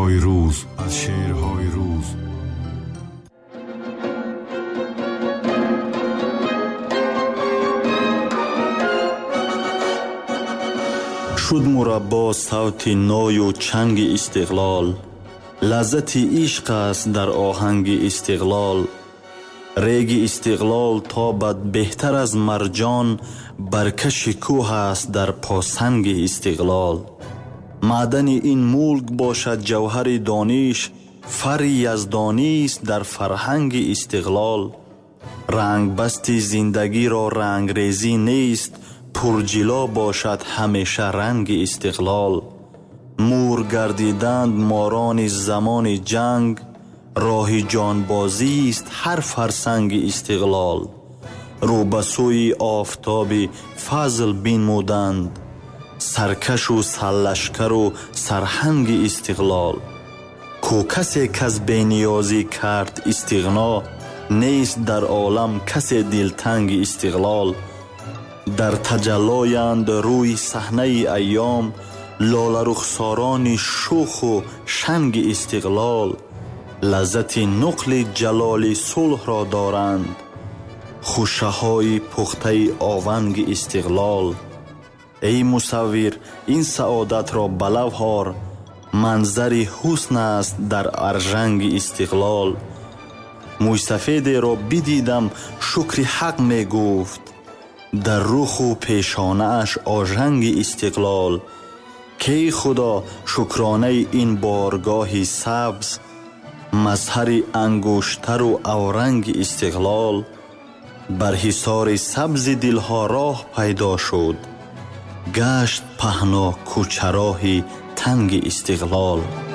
شعرهای روز شد مربا صوت نای و چنگ استقلال، لذت عشق است در آهنگ استقلال. ریگ استقلال تابد بهتر از مرجان، برکش کوه است در پاسنگ استقلال. معدن این ملک باشد جوهر دانش، فر یزدانی است در فرهنگ استقلال. رنگ بست زندگی را رنگ ریزی نیست، پرجلا باشد همیشه رنگ استقلال. مور گردیدند ماران زمان جنگ، راه جانبازی است هر فرسنگ استقلال. رو به سوی آفتاب فضل بنمودند، سرکش و سرلشکر و سرهنگ استقلال. کو کسی کس بینیازی کرد استغنا، نیست در عالم کسی دلتنگ استقلال. در تجلایند روی صحنه ایام، لاله رخساران شوخ و شنگ استقلال. لذت نقل جلال صلح را دارند، خوشه های پخته آونگ استقلال. ای مصور این سعادت را بلو هار، منظر حسن است در ارژنگ استقلال. موی سفید را بدیدم شکر حق می گفت، در رخ و پیشانه اش آژنگ استقلال. کی خدا شکرانه این بارگاه سبز، مظهر انگشتر و اورنگ استقلال. بر حصار سبز دلها راه پیدا شد، گشت پهنا کوچه راه تنگ استقلال.